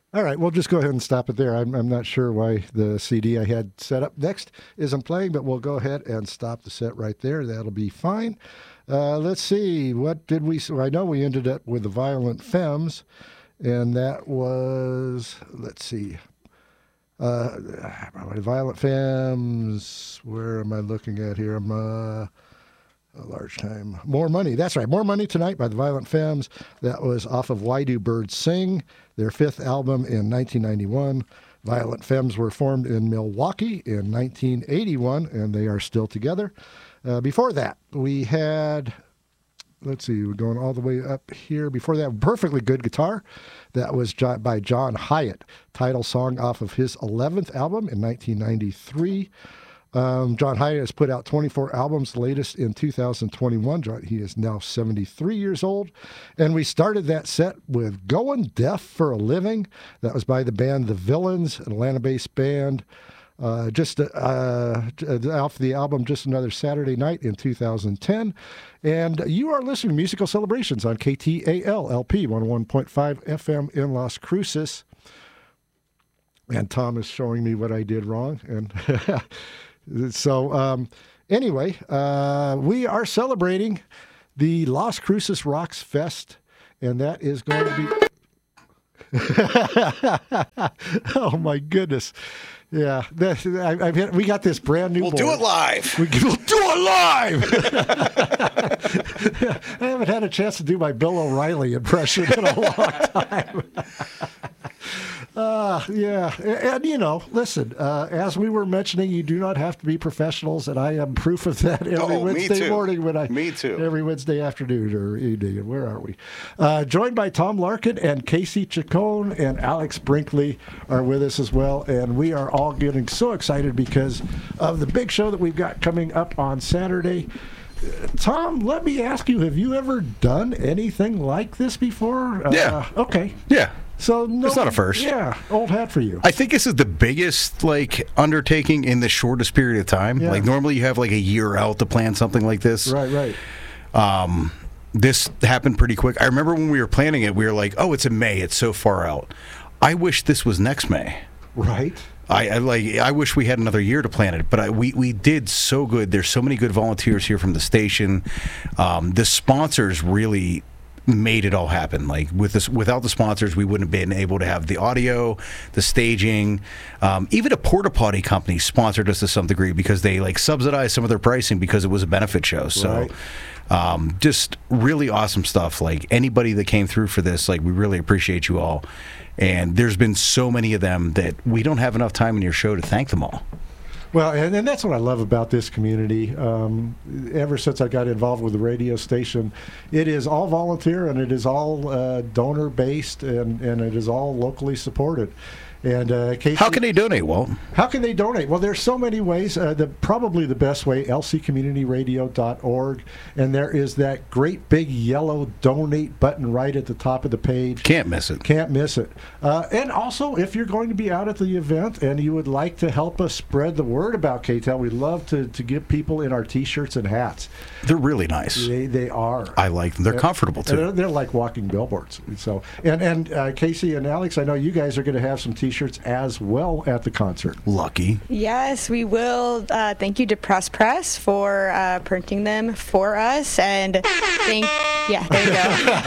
All right, we'll just go ahead and stop it there. I'm not sure why the CD I had set up next isn't playing, but we'll go ahead and stop the set right there. That'll be fine. Let's see. What did we... So I know we ended up with the Violent Femmes, and that was... Let's see. Violent Femmes... Where am I looking at here? I'm... a large time. More Money. That's right. More Money Tonight by the Violent Femmes. That was off of Why Do Birds Sing, their fifth album in 1991. Violent Femmes were formed in Milwaukee in 1981, and they are still together. Before that, we had, let's see, we're going all the way up here. Before that, Perfectly Good Guitar. That was by John Hyatt. Title song off of his 11th album in 1993. John Hyatt has put out 24 albums, the latest in 2021. He is now 73 years old. And we started that set with Going Deaf for a Living. That was by the band The Villains, an Atlanta-based band. Off the album Just Another Saturday Night in 2010. And you are listening to Musical Celebrations on KTAL-LP 101.5 FM in Las Cruces. And Tom is showing me what I did wrong. And... So, anyway, we are celebrating the Las Cruces Rocks Fest, and that is going to be... Oh, my goodness. Yeah, we got this brand new board. Do it live. We'll do it live! I haven't had a chance to do my Bill O'Reilly impression in a long time. Yeah, and listen, as we were mentioning, you do not have to be professionals, and I am proof of that every Wednesday morning every Wednesday afternoon or evening. Where are we? Joined by Tom Larkin and Casey Chacon and Alex Brinkley are with us as well, and we are all getting so excited because of the big show that we've got coming up on Saturday. Tom, let me ask you, have you ever done anything like this before? Yeah. Okay. Yeah. So it's not a first. Yeah, old hat for you. I think this is the biggest undertaking in the shortest period of time. Yeah. Normally you have a year out to plan something like this. Right. This happened pretty quick. I remember when we were planning it, we were like, "Oh, it's in May. It's so far out." I wish this was next May. Right. I wish we had another year to plan it, but we did so good. There's so many good volunteers here from the station. The sponsors really made it all happen. Without the sponsors, we wouldn't have been able to have the audio, the staging. Even a porta potty company sponsored us to some degree because they subsidized some of their pricing because it was a benefit show. So just really awesome stuff. Anybody that came through for this, we really appreciate you all. And there's been so many of them that we don't have enough time in your show to thank them all. Well, and that's what I love about this community. Ever since I got involved with the radio station, it is all volunteer and it is all donor-based and it is all locally supported. And Casey, how can they donate, Walt? How can they donate? Well, there's so many ways. Probably the best way, lccommunityradio.org, and there is that great big yellow donate button right at the top of the page. Can't miss it. Can't miss it. And also, if you're going to be out at the event and you would like to help us spread the word about KTAL, we'd love to get people in our T-shirts and hats. They're really nice. They are. I like them. They're comfortable, too. They're like walking billboards. So, and Casey and Alex, I know you guys are going to have some T-shirts as well at the concert. Lucky. Yes, we will. Thank you to Press for printing them for us, and there you go.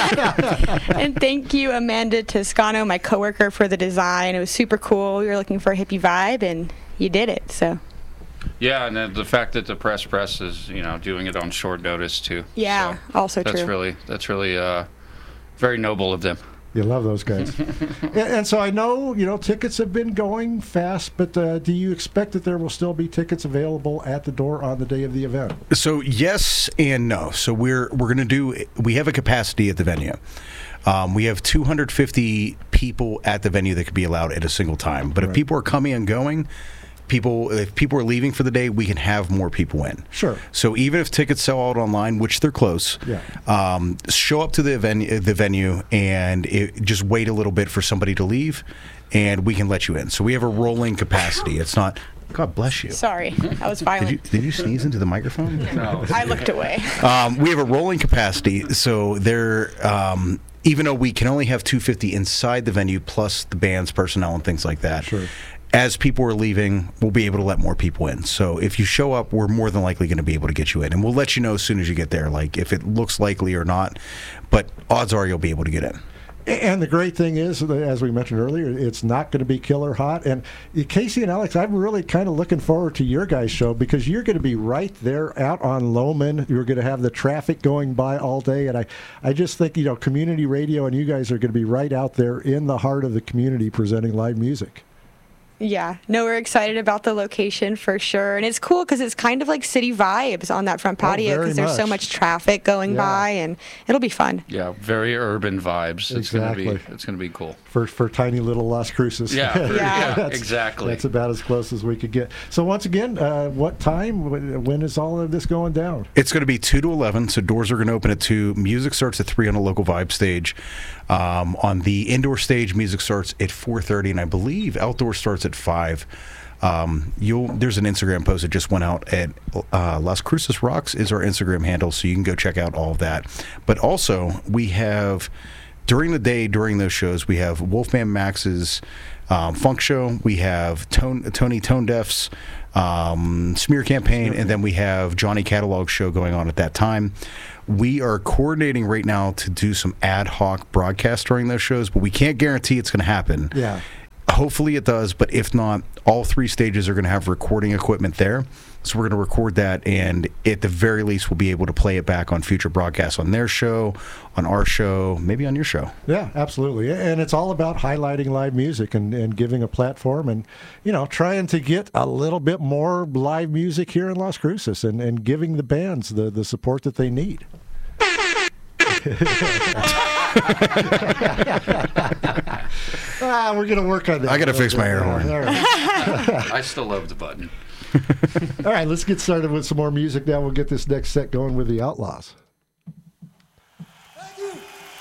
And thank you, Amanda Toscano, my coworker, for the design. It was super cool. We were looking for a hippie vibe, and you did it. So. Yeah, and the fact that the press is doing it on short notice too. Yeah, so also that's true. That's really very noble of them. You love those guys. And so I know, tickets have been going fast, but do you expect that there will still be tickets available at the door on the day of the event? So yes and no. So we have a capacity at the venue. We have 250 people at the venue that could be allowed at a single time. But if people are coming and going, if people are leaving for the day, we can have more people in. Sure. So even if tickets sell out online, which they're close, show up to the venue and just wait a little bit for somebody to leave, and we can let you in. So we have a rolling capacity. It's not. God bless you. Sorry, that was violent. Did you sneeze into the microphone? No. I looked away. We have a rolling capacity, so they're. even though we can only have 250 inside the venue, plus the band's personnel and things like that. Sure. As people are leaving, we'll be able to let more people in. So if you show up, we're more than likely going to be able to get you in. And we'll let you know as soon as you get there, like if it looks likely or not. But odds are you'll be able to get in. And the great thing is, as we mentioned earlier, it's not going to be killer hot. And Casey and Alex, I'm really kind of looking forward to your guys' show because you're going to be right there out on Lohman. You're going to have the traffic going by all day. And I just think, community radio and you guys are going to be right out there in the heart of the community presenting live music. Yeah, no, we're excited about the location for sure. And it's cool because it's kind of like city vibes on that front patio because there's so much traffic going by, and it'll be fun. Yeah, very urban vibes. Exactly. It's gonna be cool. For tiny little Las Cruces. Yeah, exactly. That's about as close as we could get. So once again, what time? When is all of this going down? It's going to be 2 to 11, so doors are going to open at 2. Music starts at 3 on the local vibe stage. On the indoor stage, music starts at 4:30, and I believe outdoor starts at 5. There's an Instagram post that just went out at Las Cruces Rocks is our Instagram handle, so you can go check out all of that. But also, we have during the day, during those shows, we have Wolfman Max's funk show. We have Tony Tone Deaf's smear campaign, and then we have Johnny Catalog's show going on at that time. We are coordinating right now to do some ad hoc broadcasts during those shows, but we can't guarantee it's going to happen. Yeah. Hopefully it does, but if not, all 3 stages are going to have recording equipment there. So we're going to record that, and at the very least, we'll be able to play it back on future broadcasts on their show, on our show, maybe on your show. Yeah, absolutely. And it's all about highlighting live music and giving a platform and, trying to get a little bit more live music here in Las Cruces and giving the bands the support that they need. We're going to work on that. I got to fix my air horn. All right. I still love the button. All right, let's get started with some more music now. We'll get this next set going with the Outlaws. Thank you.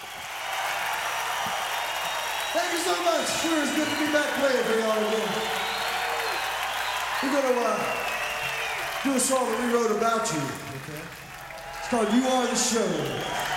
Thank you so much. Sure, it's good to be back playing for y'all again. We're going to do a song that we wrote about you. Okay? It's called You Are the Show.